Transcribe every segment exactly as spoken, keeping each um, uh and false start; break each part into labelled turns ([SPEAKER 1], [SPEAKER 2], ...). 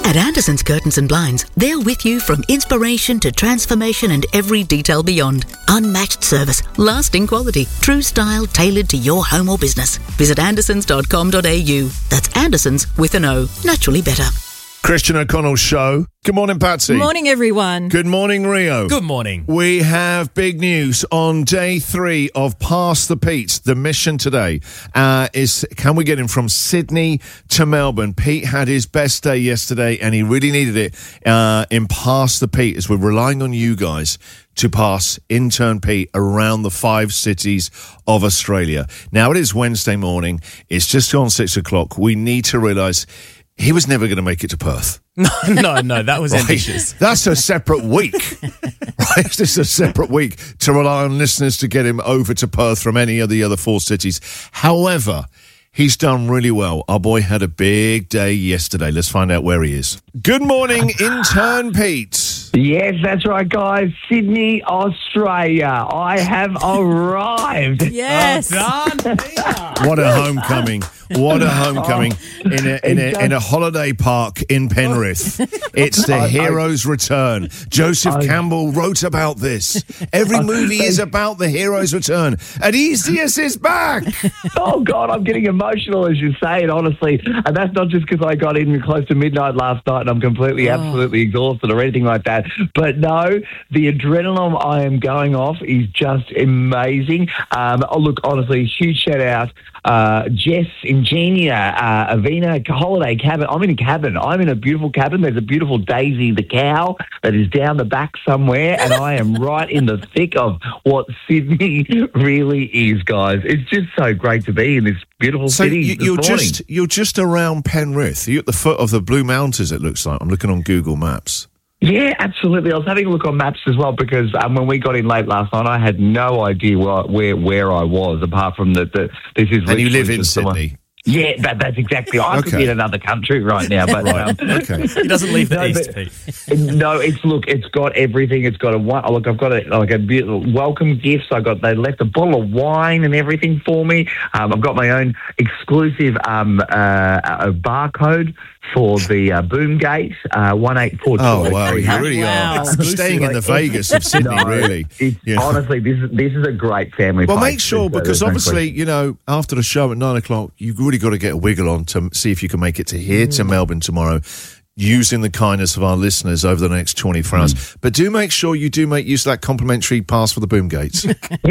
[SPEAKER 1] At Anderson's Curtains and Blinds, they're with you from inspiration to transformation and every detail beyond. Unmatched service, lasting quality, true style tailored to your home or business. Visit andersons dot com dot a u. That's Andersons with an O. Naturally better.
[SPEAKER 2] Christian O'Connell's show. Good morning, Patsy.
[SPEAKER 3] Good morning, everyone.
[SPEAKER 2] Good morning, Rio.
[SPEAKER 4] Good morning.
[SPEAKER 2] We have big news on day three of Pass the Pete. The mission today uh, is, can we get him from Sydney to Melbourne? Pete had his best day yesterday, and he really needed it uh, in Pass the Pete, as we're relying on you guys to pass intern Pete around the five cities of Australia. Now, it is Wednesday morning. It's just gone six o'clock. We need to realise he was never going to make it to Perth.
[SPEAKER 4] No, no, no, that was
[SPEAKER 2] right?
[SPEAKER 4] ambitious.
[SPEAKER 2] That's a separate week. Right? This is a separate week to rely on listeners to get him over to Perth from any of the other four cities. However, he's done really well. Our boy had a big day yesterday. Let's find out where he is. Good morning, intern Pete.
[SPEAKER 5] Yes, that's right, guys. Sydney, Australia. I have arrived.
[SPEAKER 3] Yes.
[SPEAKER 4] Well done.
[SPEAKER 2] What a homecoming. What a homecoming in a, in a, in a holiday park in Penrith. It's the hero's return. Joseph Campbell wrote about this. Every movie is about the hero's return. Odysseus is back.
[SPEAKER 5] Oh, God, I'm getting emotional as you say it, honestly. And that's not just because I got in close to midnight last night and I'm completely, oh. absolutely exhausted or anything like that. But no, the adrenaline I am going off is just amazing. Um, oh, look, honestly, huge shout out. Uh, Jess, Ingenia, uh, Avina, holiday cabin. I'm in a cabin. I'm in a beautiful cabin. There's a beautiful Daisy the cow that is down the back somewhere, and I am right in the thick of what Sydney really is, guys. It's just so great to be in this beautiful
[SPEAKER 2] so
[SPEAKER 5] city.
[SPEAKER 2] You,
[SPEAKER 5] this
[SPEAKER 2] you're
[SPEAKER 5] morning.
[SPEAKER 2] just you're just around Penrith. You're at the foot of the Blue Mountains. It looks like. I'm looking on Google Maps.
[SPEAKER 5] Yeah, absolutely. I was having a look on maps as well because um, when we got in late last night, I had no idea where where, where I was apart from that. The, this is
[SPEAKER 2] and you live in
[SPEAKER 5] Sydney.
[SPEAKER 2] Someone...
[SPEAKER 5] Yeah, that, that's exactly. I
[SPEAKER 2] okay.
[SPEAKER 5] could be in another country right now, but
[SPEAKER 2] right.
[SPEAKER 5] um,
[SPEAKER 2] okay.
[SPEAKER 4] He doesn't leave the
[SPEAKER 5] no,
[SPEAKER 4] east,
[SPEAKER 5] but,
[SPEAKER 4] Pete.
[SPEAKER 5] No, it's look, it's got everything. It's got a look. I've got a like a beautiful welcome gifts. I got they left a bottle of wine and everything for me. Um, I've got my own exclusive um, uh, a barcode for the uh, Boomgate uh, one eight four two.
[SPEAKER 2] Oh wow, you really
[SPEAKER 3] wow.
[SPEAKER 2] are staying in the Vegas of Sydney,
[SPEAKER 5] no,
[SPEAKER 2] really.
[SPEAKER 5] It's,
[SPEAKER 2] yeah.
[SPEAKER 5] Honestly, this is this is a great family.
[SPEAKER 2] Well,
[SPEAKER 5] place.
[SPEAKER 2] make sure, because obviously, you know, after the show at nine o'clock, you've really got to get a wiggle on to see if you can make it to here to Melbourne tomorrow, using the kindness of our listeners over the next twenty-four hours. Mm. But do make sure you do make use of that complimentary pass for the Boomgates.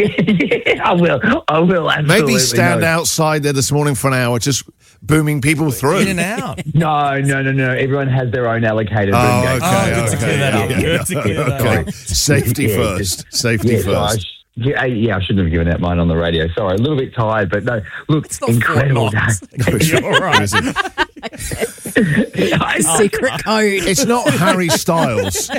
[SPEAKER 5] Yeah, I will. I will. Absolutely.
[SPEAKER 2] Maybe stand
[SPEAKER 5] no.
[SPEAKER 2] outside there this morning for an hour, just booming people through.
[SPEAKER 4] In and out.
[SPEAKER 5] No, no, no, no. Everyone has their own allocated
[SPEAKER 2] Oh,
[SPEAKER 5] Boomgate.
[SPEAKER 2] okay,
[SPEAKER 4] Oh, good
[SPEAKER 2] okay.
[SPEAKER 4] to clear that up.
[SPEAKER 2] Yeah,
[SPEAKER 4] Good to clear that
[SPEAKER 2] okay.
[SPEAKER 4] up.
[SPEAKER 2] Safety
[SPEAKER 5] Yeah,
[SPEAKER 2] first.
[SPEAKER 5] just-
[SPEAKER 2] Safety
[SPEAKER 5] yeah, so I
[SPEAKER 2] first.
[SPEAKER 5] sh- yeah, yeah, I shouldn't have given out mine on the radio. Sorry, a little bit tired, but no. Look,
[SPEAKER 4] It's not
[SPEAKER 5] incredible
[SPEAKER 4] Fort Knox.
[SPEAKER 5] day.
[SPEAKER 4] Okay, you're all right.
[SPEAKER 3] Secret code.
[SPEAKER 2] It's not Harry Styles.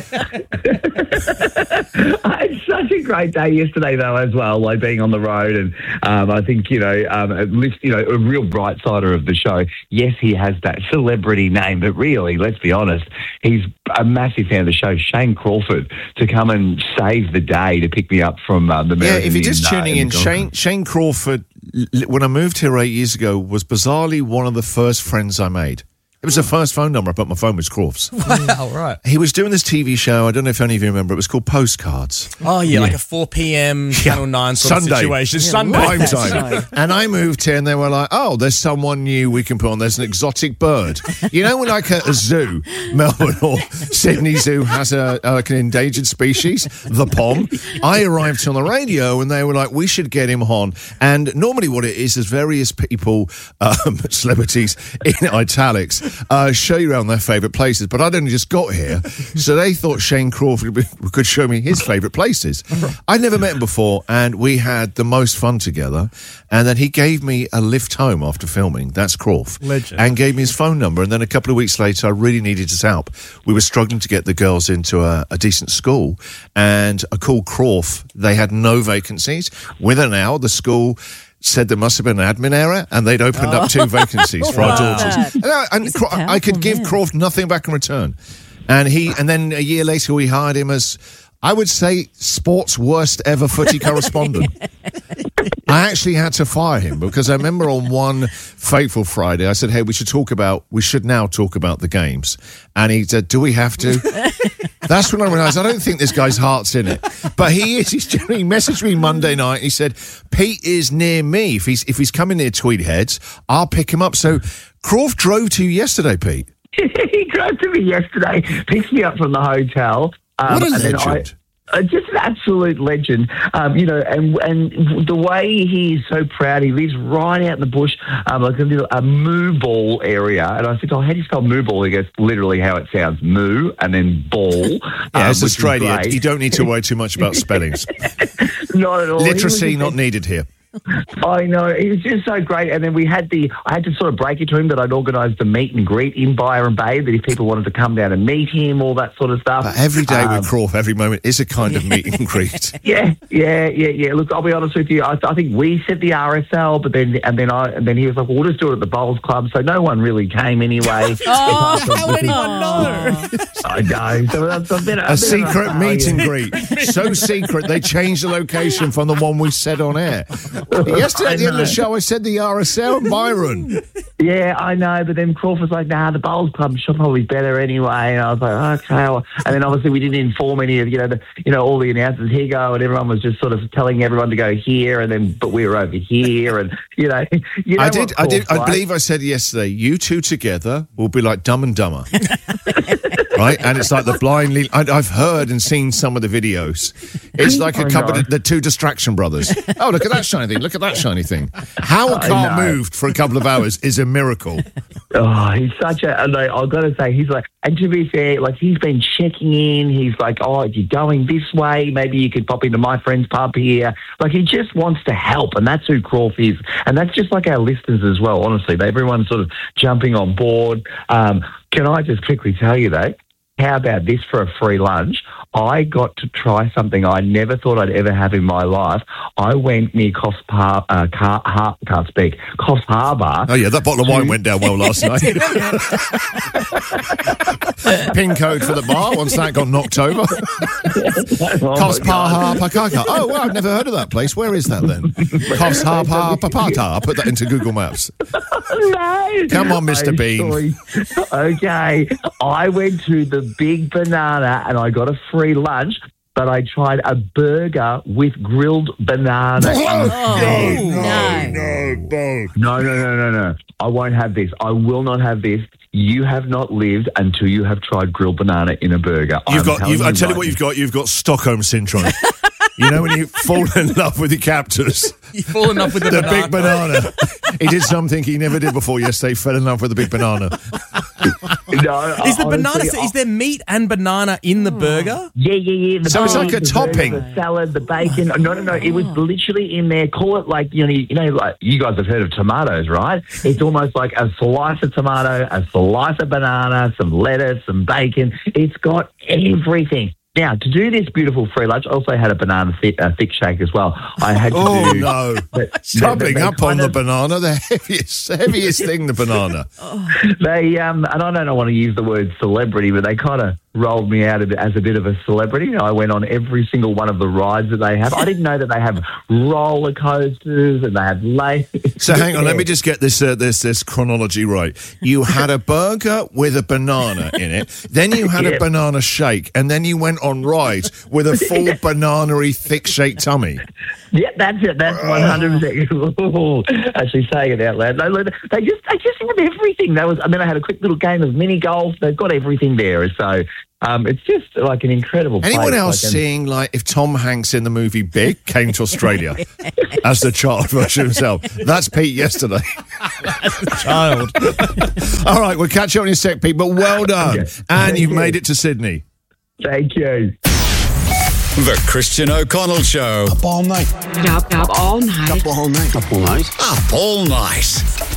[SPEAKER 5] It's such a great day yesterday, though, as well, like being on the road. And um, I think, you know, um, at least, you know, a real bright sider of the show. Yes, he has that celebrity name, but really, let's be honest, he's a massive fan of the show. Shane Crawford to come and save the day to pick me up from uh, the
[SPEAKER 2] Yeah,
[SPEAKER 5] American
[SPEAKER 2] if you're just
[SPEAKER 5] in, uh,
[SPEAKER 2] tuning
[SPEAKER 5] in
[SPEAKER 2] in, Shane, Shane Crawford, l- when I moved here eight years ago, was bizarrely one of the first friends I made. It was the first phone number, but my phone was Crofts.
[SPEAKER 4] Wow, right.
[SPEAKER 2] He was doing this T V show, I don't know if any of you remember, it was called Postcards.
[SPEAKER 4] Oh, yeah, like a four p.m. Channel nine sort
[SPEAKER 2] Sunday.
[SPEAKER 4] of situation. Sunday.
[SPEAKER 2] Prime time. And I moved here and they were like, oh, there's someone new we can put on. There's an exotic bird. You know, when like a, a zoo, Melbourne or Sydney Zoo has a, a like an endangered species, the pom. I arrived on the radio and they were like, we should get him on. And normally what it is is various people, um, celebrities in italics, uh, show you around their favourite places. But I'd only just got here, so they thought Shane Crawford could show me his favourite places. I'd never met him before, and we had the most fun together. And then he gave me a lift home after filming. That's Crawford.
[SPEAKER 4] Legend.
[SPEAKER 2] And gave me his phone number. And then a couple of weeks later, I really needed his help. We were struggling to get the girls into a, a decent school, and I called Crawford. They had no vacancies. Within an hour, the school said there must have been an admin error, and they'd opened
[SPEAKER 3] Oh.
[SPEAKER 2] up two vacancies for
[SPEAKER 3] Wow.
[SPEAKER 2] our daughters. And, I, and
[SPEAKER 3] He's a
[SPEAKER 2] Cro- I could
[SPEAKER 3] powerful
[SPEAKER 2] give
[SPEAKER 3] man.
[SPEAKER 2] Crawford nothing back in return. And he, and then a year later, we hired him as I would say sports worst ever footy correspondent. I actually had to fire him because I remember on one fateful Friday, I said, hey, we should talk about, we should now talk about the games. And he said, do we have to? That's when I realised I don't think this guy's heart's in it. But he is. He's, he messaged me Monday night and he said, Pete is near me. If he's, if he's coming near Tweed Heads, I'll pick him up. So Croft drove to you yesterday, Pete.
[SPEAKER 5] He drove to me yesterday, picked me up from the hotel. Um,
[SPEAKER 2] What a
[SPEAKER 5] and then
[SPEAKER 2] legend.
[SPEAKER 5] I, Uh, just an absolute legend, um, you know, and and the way he's so proud. He lives right out in the bush, um, like a little a moo ball area. And I said, "Oh, how do you spell moo ball?" He goes, "Literally how it sounds, moo and then ball."
[SPEAKER 2] Yeah,
[SPEAKER 5] um,
[SPEAKER 2] it's
[SPEAKER 5] which is
[SPEAKER 2] Australia.
[SPEAKER 5] great.
[SPEAKER 2] You don't need to worry too much about spellings.
[SPEAKER 5] Not at all. He was
[SPEAKER 2] Literacy
[SPEAKER 5] just-
[SPEAKER 2] not needed here.
[SPEAKER 5] I know, it was just so great. And then we had the, I had to sort of break it to him that I'd organised the meet and greet in Byron Bay, that if people wanted to come down and meet him, all that sort of stuff.
[SPEAKER 2] But every day
[SPEAKER 5] Um,
[SPEAKER 2] with Croft, every moment is a kind of meet and greet.
[SPEAKER 5] Yeah, yeah, yeah, yeah. Look, I'll be honest with you. I, I think we said the R S L, but then and then I and then he was like, well, "We'll just do it at the Bowls Club." So no one really came anyway.
[SPEAKER 3] Oh,
[SPEAKER 4] How would anyone know?
[SPEAKER 5] I know. So that's a bit
[SPEAKER 2] A secret meet and greet. So secret, they changed the location from the one we said on air. Yesterday at the end of the show, I said the R S L in Byron.
[SPEAKER 5] Yeah, I know. But then Crawford was like, "Nah, the Bowls Club should probably be better anyway." And I was like, "Okay." Well, and then obviously we didn't inform any of you know the you know all the announcers. Here go, and everyone was just sort of telling everyone to go here, and then but we were over here, and you know. You know
[SPEAKER 2] I
[SPEAKER 5] what
[SPEAKER 2] did, I did,
[SPEAKER 5] Crawford's
[SPEAKER 2] I
[SPEAKER 5] like.
[SPEAKER 2] believe I said yesterday, you two together will be like Dumb and Dumber. Right? And it's like the blind lead. I, I've heard and seen some of the videos. It's like a
[SPEAKER 5] I
[SPEAKER 2] couple
[SPEAKER 5] know.
[SPEAKER 2] of the two distraction brothers. Oh, look at that shiny thing. Look at that shiny thing. How a
[SPEAKER 5] I
[SPEAKER 2] car
[SPEAKER 5] know.
[SPEAKER 2] moved for a couple of hours is a miracle.
[SPEAKER 5] Oh, he's such a. And I, I've got to say, he's like, and to be fair, like he's been checking in. He's like, "Oh, you're going this way. Maybe you could pop into my friend's pub here." Like he just wants to help, and that's who Croft is, and that's just like our listeners as well. Honestly, everyone's sort of jumping on board. Um, can I just quickly tell you though? How about this for a free lunch? I got to try something I never thought I'd ever have in my life. I went near Coffs Par, uh, Car, Har, can't speak, Coffs Harbour.
[SPEAKER 2] Oh, yeah, that bottle of wine went down well last night. Pin code for the bar once that got knocked over.
[SPEAKER 5] Oh,
[SPEAKER 2] Coffs
[SPEAKER 5] my God.
[SPEAKER 2] Par Pakaka. Oh, well, I've never heard of that place. Where is that then? Coffs Har Par Papata. I'll put that into Google Maps.
[SPEAKER 5] No.
[SPEAKER 2] Come on, Mister
[SPEAKER 5] I
[SPEAKER 2] Bean.
[SPEAKER 5] saw- Okay. I went to the Big Banana and I got a free lunch, but I tried a burger with grilled banana.
[SPEAKER 3] Oh, no.
[SPEAKER 2] no, no.
[SPEAKER 5] No, no, no, no, no. I won't have this. I will not have this. You have not lived until you have tried grilled banana in a burger.
[SPEAKER 2] You've
[SPEAKER 5] I'm
[SPEAKER 2] got.
[SPEAKER 5] telling
[SPEAKER 2] You've, I tell you
[SPEAKER 5] right
[SPEAKER 2] what, you've got. You've got Stockholm syndrome. You know when you fall in love with your captors,
[SPEAKER 4] You fall in love with the,
[SPEAKER 2] the
[SPEAKER 4] banana.
[SPEAKER 2] big banana. He did something he never did before yesterday. Fell in love with the big banana.
[SPEAKER 5] No,
[SPEAKER 4] Is the
[SPEAKER 5] honestly,
[SPEAKER 4] banana?
[SPEAKER 5] I-
[SPEAKER 4] Is there meat and banana in the burger?
[SPEAKER 5] Yeah, yeah, yeah. The
[SPEAKER 2] So it's
[SPEAKER 5] bacon,
[SPEAKER 2] like a
[SPEAKER 5] the
[SPEAKER 2] topping.
[SPEAKER 5] burger, the salad, the bacon. No, no, no. It was literally in there. Call it like you know, you know, like you guys have heard of tomatoes, right? It's almost like a slice of tomato, a slice of banana, some lettuce, some bacon. It's got everything. Now, to do this beautiful free lunch, I also had a banana thick, uh, thick shake as well. I had to
[SPEAKER 2] Oh
[SPEAKER 5] do.
[SPEAKER 2] no!
[SPEAKER 5] but-
[SPEAKER 2] Topping
[SPEAKER 5] they
[SPEAKER 2] up on
[SPEAKER 5] kind
[SPEAKER 2] the
[SPEAKER 5] of-
[SPEAKER 2] banana, the heaviest, heaviest thing, the banana.
[SPEAKER 5] They um, and I don't want to use the word celebrity, but they kind of rolled me out a bit as a bit of a celebrity. I went on every single one of the rides that they have. I didn't know that they have roller coasters and they have lake.
[SPEAKER 2] So hang on, let me just get this uh, this this chronology right. You had a burger with a banana in it, then you had a
[SPEAKER 5] Yeah.
[SPEAKER 2] banana shake, and then you went on rides with a full banana-y thick shake tummy.
[SPEAKER 5] Yeah, that's it. That's one hundred percent. Actually, saying it out loud. No, look, they just they just have everything. That was, and then I had a quick little game of mini golf. They've got everything there. So um, it's just like an incredible.
[SPEAKER 2] Anyone
[SPEAKER 5] place.
[SPEAKER 2] else
[SPEAKER 5] like,
[SPEAKER 2] seeing like if Tom Hanks in the movie Big came to Australia as the child version himself? That's Pete yesterday.
[SPEAKER 4] Child.
[SPEAKER 2] All right, we'll catch you on your sec, Pete. But well done,
[SPEAKER 5] Okay.
[SPEAKER 2] and
[SPEAKER 5] Thank
[SPEAKER 2] you've
[SPEAKER 5] you.
[SPEAKER 2] made it to Sydney.
[SPEAKER 5] Thank you.
[SPEAKER 6] The Christian O'Connell Show.
[SPEAKER 7] Up all night.
[SPEAKER 8] Up, up all night.
[SPEAKER 7] Up all night. Up all night.
[SPEAKER 6] Up all night.